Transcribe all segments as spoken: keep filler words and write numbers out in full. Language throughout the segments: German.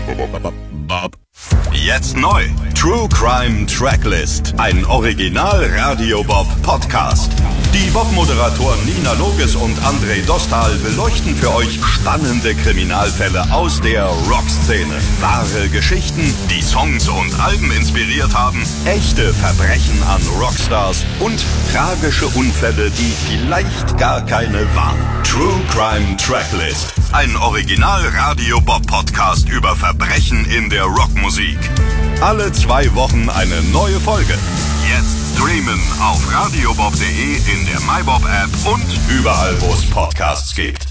Jetzt neu. True Crime Tracklist. Ein Original Radio Bob Podcast. Die Bob-Moderatoren Nina Loges und André Dostal beleuchten für euch spannende Kriminalfälle aus der Rockszene. Wahre Geschichten, die Songs und Alben inspiriert haben, echte Verbrechen an Rockstars und tragische Unfälle, die vielleicht gar keine waren. True Crime Tracklist. Ein Original Radio Bob Podcast über Verbrechen in der Rockmusik. Alle zwei Wochen eine neue Folge. Jetzt streamen auf radiobob punkt de, in der MyBob App und überall, wo es Podcasts gibt.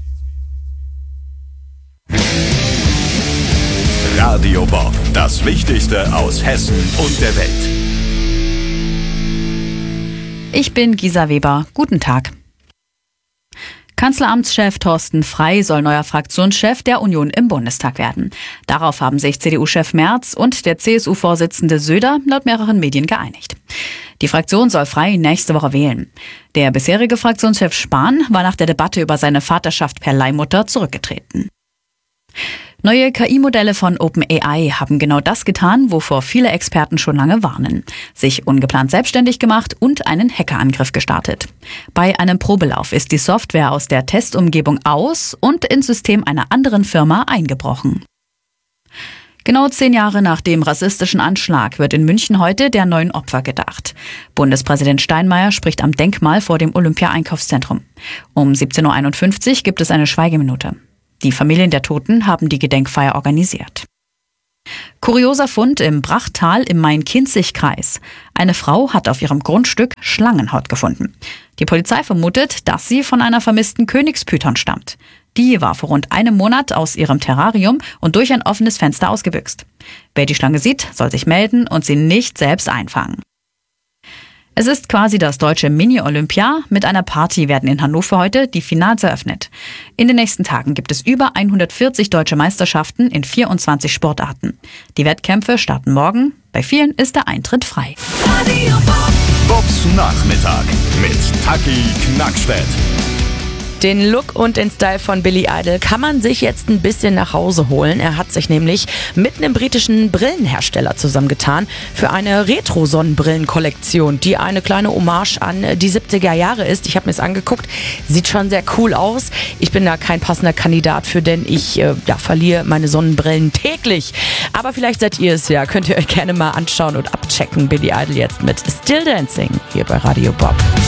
Radio Bob, das Wichtigste aus Hessen und der Welt. Ich bin Gisa Weber. Guten Tag. Kanzleramtschef Thorsten Frey soll neuer Fraktionschef der Union im Bundestag werden. Darauf haben sich C D U-Chef Merz und der C S U-Vorsitzende Söder laut mehreren Medien geeinigt. Die Fraktion soll Frey nächste Woche wählen. Der bisherige Fraktionschef Spahn war nach der Debatte über seine Vaterschaft per Leihmutter zurückgetreten. Neue K I-Modelle von OpenAI haben genau das getan, wovor viele Experten schon lange warnen. Sich ungeplant selbstständig gemacht und einen Hackerangriff gestartet. Bei einem Probelauf ist die Software aus der Testumgebung aus und ins System einer anderen Firma eingebrochen. Genau zehn Jahre nach dem rassistischen Anschlag wird in München heute der neuen Opfer gedacht. Bundespräsident Steinmeier spricht am Denkmal vor dem Olympia-Einkaufszentrum. Um siebzehn Uhr einundfünfzig gibt es eine Schweigeminute. Die Familien der Toten haben die Gedenkfeier organisiert. Kurioser Fund im Brachtal im Main-Kinzig-Kreis. Eine Frau hat auf ihrem Grundstück Schlangenhaut gefunden. Die Polizei vermutet, dass sie von einer vermissten Königspython stammt. Die war vor rund einem Monat aus ihrem Terrarium und durch ein offenes Fenster ausgebüxt. Wer die Schlange sieht, soll sich melden und sie nicht selbst einfangen. Es ist quasi das deutsche Mini-Olympia. Mit einer Party werden in Hannover heute die Finals eröffnet. In den nächsten Tagen gibt es über hundertvierzig deutsche Meisterschaften in vierundzwanzig Sportarten. Die Wettkämpfe starten morgen. Bei vielen ist der Eintritt frei. Bobs Nachmittag mit Taki Knackstedt. Den Look und den Style von Billy Idol kann man sich jetzt ein bisschen nach Hause holen. Er hat sich nämlich mit einem britischen Brillenhersteller zusammengetan für eine Retro-Sonnenbrillen-Kollektion, die eine kleine Hommage an die siebziger Jahre ist. Ich habe mir es angeguckt, sieht schon sehr cool aus. Ich bin da kein passender Kandidat für, denn ich äh, ja, verliere meine Sonnenbrillen täglich. Aber vielleicht seid ihr es ja, könnt ihr euch gerne mal anschauen und abchecken. Billy Idol jetzt mit Still Dancing hier bei Radio Bob.